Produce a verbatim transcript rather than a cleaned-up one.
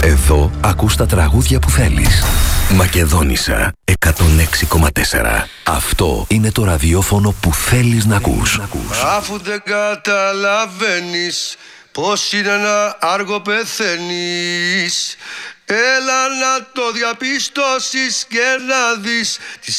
Εδώ ακούς τα τραγούδια που θέλεις. Μακεδόνισσα εκατόν έξι κόμμα τέσσερα. Αυτό είναι το ραδιόφωνο που θέλεις να ακούς. Αφού δεν καταλαβαίνεις πως είναι να άργο πεθαίνεις, έλα να το διαπιστώσεις και να δεις